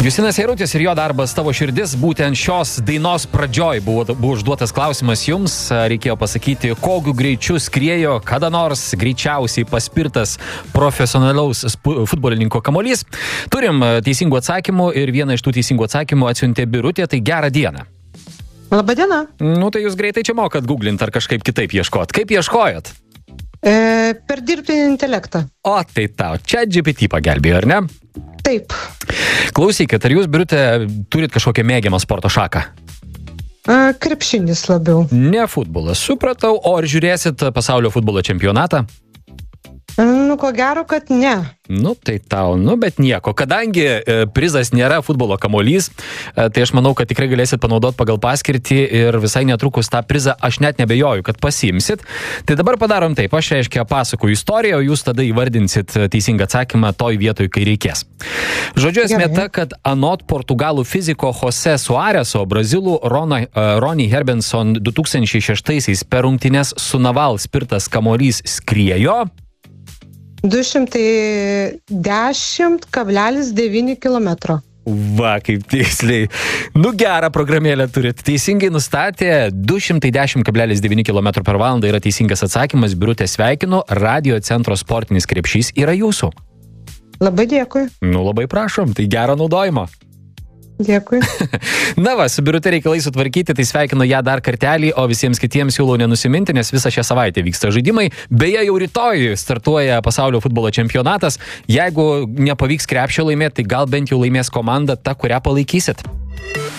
Justinas Eirutis ir jo darbas Tavo širdis. Būtent šios dainos pradžioj buvo užduotas klausimas jums. Reikėjo pasakyti, kokiu greičiu skriejo kada nors greičiausiai paspirtas profesionalaus futbolininko kamuolys. Turim teisingų atsakymų ir vieną iš tų teisingų atsakymų atsiuntė Birutė. Tai gerą dieną. Labadiena. Tai jūs greitai čia mokat googlint ar kažkaip kitaip ieškot. Kaip ieškojat? Per dirbtinį intelektą. O, tai tau. Čia GPT pagelbėjo, ar ne? Taip. Klausykit, ar jūs, Birutė, turit kažkokią mėgiamą sporto šaką? Krepšinis labiau. Ne futbolas, supratau. O ar žiūrėsit pasaulio futbolo čempionatą? Ko gero, kad ne. Tai tau, bet nieko. Kadangi prizas nėra futbolo kamuolys, tai aš manau, kad tikrai galėsit panaudoti pagal paskirtį ir visai netrukus tą prizą aš net nebejoju, kad pasiimsit. Tai dabar padarom taip, aš reiškia pasakoju istoriją, o jūs tada įvardinsit teisingą atsakymą toj vietoj, kai reikės. Žodžiu, esmė ta, kad anot portugalų fiziko Jose Suareso, brazilų Ronnie Herbenson 2006-aisiais per rungtynes su Naval spirtas kamuolys skriejo 210,9 kilometro. Va, kaip tiksliai. Gerą programėlę turit. Teisingai nustatė 210,9 km per valandą yra teisingas atsakymas. Birutė, sveikinu. Radio centro sportinis krepšys yra jūsų. Labai dėkui. Labai prašom. Tai gero naudojimo. Dėkui. Su Birute reikalai sutvarkyti, tai sveikinu ją dar kartelį, o visiems kitiems siūlau nenusiminti, nes visą šią savaitę vyksta žaidimai. Beje, jau rytoj startuoja pasaulio futbolo čempionatas. Jeigu nepavyks krepšio laimėti, tai gal bent jau laimės komanda ta, kurią palaikysit.